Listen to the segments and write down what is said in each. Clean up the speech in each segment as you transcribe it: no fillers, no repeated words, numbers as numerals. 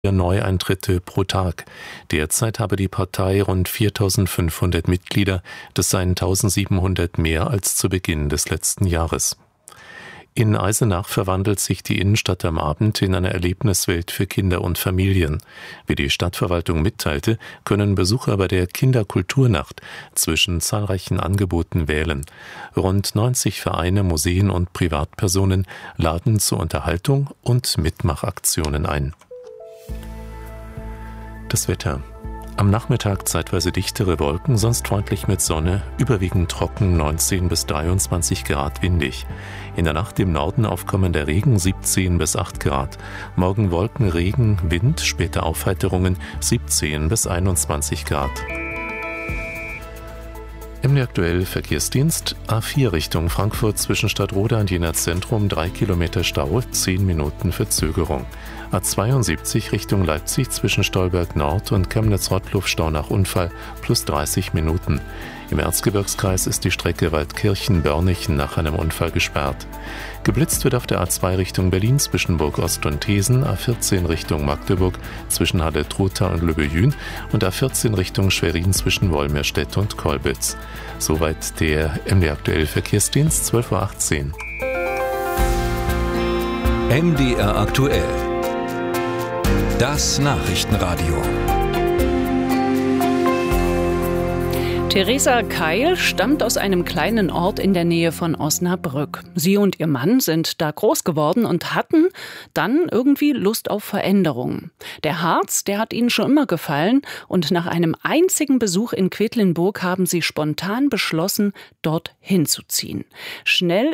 Neueintritte pro Tag. Derzeit habe die Partei rund 4.500 Mitglieder, das seien 1.700 mehr als zu Beginn des letzten Jahres. In Eisenach verwandelt sich die Innenstadt am Abend in eine Erlebniswelt für Kinder und Familien. Wie die Stadtverwaltung mitteilte, können Besucher bei der Kinderkulturnacht zwischen zahlreichen Angeboten wählen. Rund 90 Vereine, Museen und Privatpersonen laden zur Unterhaltung und Mitmachaktionen ein. Das Wetter. Am Nachmittag zeitweise dichtere Wolken, sonst freundlich mit Sonne, überwiegend trocken, 19 bis 23 Grad windig. In der Nacht im Norden aufkommender Regen, 17 bis 8 Grad. Morgen Wolken, Regen, Wind, später Aufheiterungen, 17 bis 21 Grad. MD Aktuell Verkehrsdienst A4 Richtung Frankfurt zwischen Stadtroda und Jena Zentrum 3 Kilometer Stau, 10 Minuten Verzögerung. A72 Richtung Leipzig zwischen Stolberg Nord und Chemnitz-Rottluff Stau nach Unfall plus 30 Minuten. Im Erzgebirgskreis ist die Strecke Waldkirchen-Börnichen nach einem Unfall gesperrt. Geblitzt wird auf der A2 Richtung Berlin zwischen Burg Ost und Thesen, A14 Richtung Magdeburg zwischen Halle-Trutha und Lübbejün und A14 Richtung Schwerin zwischen Wolmirstedt und Kolbitz. Soweit der MD Aktuell Verkehrsdienst, 12.18 Uhr. MDR aktuell. Das Nachrichtenradio. Theresa Keil stammt aus einem kleinen Ort in der Nähe von Osnabrück. Sie und ihr Mann sind da groß geworden und hatten dann irgendwie Lust auf Veränderungen. Der Harz, der hat ihnen schon immer gefallen und nach einem einzigen Besuch in Quedlinburg haben sie spontan beschlossen, dort hinzuziehen. Schnell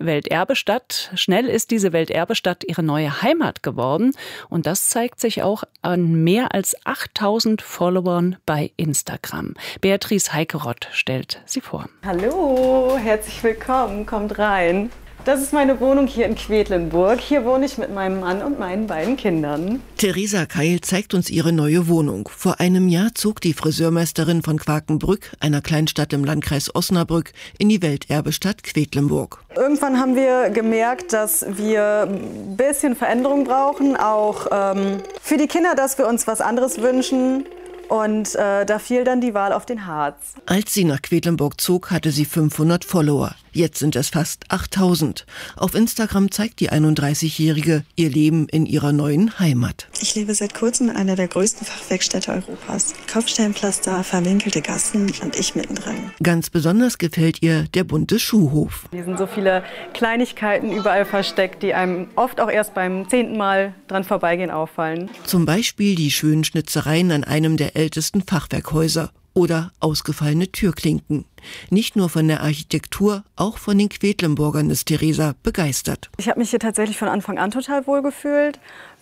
ist diese Welterbestadt ihre neue Heimat geworden und das zeigt sich auch an mehr als 8.000 Followern bei Instagram. Beatrice Heikeroth stellt sie vor. Hallo, herzlich willkommen, kommt rein. Das ist meine Wohnung hier in Quedlinburg. Hier wohne ich mit meinem Mann und meinen beiden Kindern. Theresa Keil zeigt uns ihre neue Wohnung. Vor einem Jahr zog die Friseurmeisterin von Quakenbrück, einer Kleinstadt im Landkreis Osnabrück, in die Welterbestadt Quedlinburg. Irgendwann haben wir gemerkt, dass wir ein bisschen Veränderung brauchen, auch für die Kinder, dass wir uns was anderes wünschen. Und da fiel dann die Wahl auf den Harz. Als sie nach Quedlinburg zog, hatte sie 500 Follower. Jetzt sind es fast 8.000. Auf Instagram zeigt die 31-Jährige ihr Leben in ihrer neuen Heimat. Ich lebe seit kurzem in einer der größten Fachwerkstätte Europas. Kopfsteinpflaster, verwinkelte Gassen und ich mittendrin. Ganz besonders gefällt ihr der bunte Schuhhof. Hier sind so viele Kleinigkeiten überall versteckt, die einem oft auch erst beim 10. Mal dran vorbeigehen auffallen. Zum Beispiel die schönen Schnitzereien an einem der ältesten Fachwerkhäuser oder ausgefallene Türklinken. Nicht nur von der Architektur, auch von den Quedlinburgern ist Theresa begeistert. Ich habe mich hier tatsächlich von Anfang an total wohl gefühlt,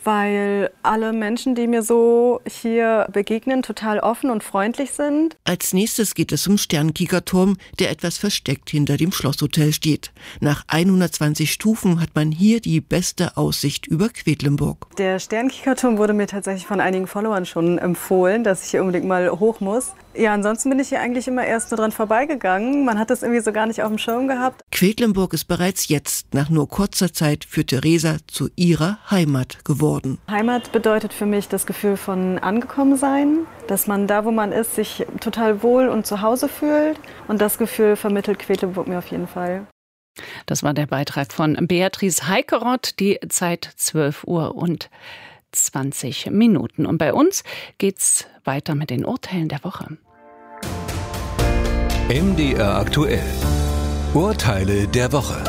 weil alle Menschen, die mir so hier begegnen, total offen und freundlich sind. Als nächstes geht es zum Sternkiekerturm, der etwas versteckt hinter dem Schlosshotel steht. Nach 120 Stufen hat man hier die beste Aussicht über Quedlinburg. Der Sternkiekerturm wurde mir tatsächlich von einigen Followern schon empfohlen, dass ich hier unbedingt mal hoch muss. Ja, ansonsten bin ich hier eigentlich immer erst nur dran vorbeigegangen. Man hat das irgendwie so gar nicht auf dem Schirm gehabt. Quedlinburg ist bereits jetzt, nach nur kurzer Zeit, für Theresa zu ihrer Heimat geworden. Heimat bedeutet für mich das Gefühl von angekommen sein, dass man da, wo man ist, sich total wohl und zu Hause fühlt. Und das Gefühl vermittelt Quedlinburg mir auf jeden Fall. Das war der Beitrag von Beatrice Heikeroth, die Zeit 12 Uhr und 20 Minuten. Und bei uns geht's weiter mit den Urteilen der Woche. MDR aktuell. Urteile der Woche.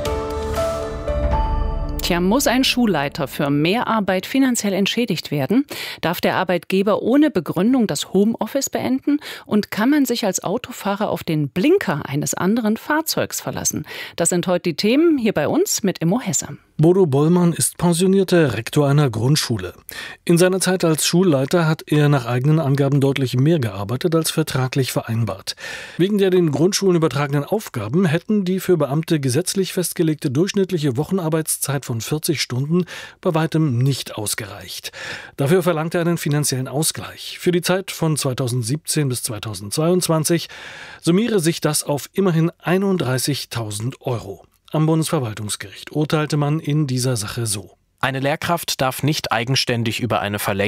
Muss ein Schulleiter für Mehrarbeit finanziell entschädigt werden? Darf der Arbeitgeber ohne Begründung das Homeoffice beenden? Und kann man sich als Autofahrer auf den Blinker eines anderen Fahrzeugs verlassen? Das sind heute die Themen hier bei uns mit Immo Hesse. Bodo Bollmann ist pensionierter Rektor einer Grundschule. In seiner Zeit als Schulleiter hat er nach eigenen Angaben deutlich mehr gearbeitet als vertraglich vereinbart. Wegen der den Grundschulen übertragenen Aufgaben hätten die für Beamte gesetzlich festgelegte durchschnittliche Wochenarbeitszeit von 40 Stunden bei weitem nicht ausgereicht. Dafür verlangt er einen finanziellen Ausgleich. Für die Zeit von 2017 bis 2022 summiere sich das auf immerhin 31.000 Euro. Am Bundesverwaltungsgericht urteilte man in dieser Sache so. Eine Lehrkraft darf nicht eigenständig über eine Verlängerung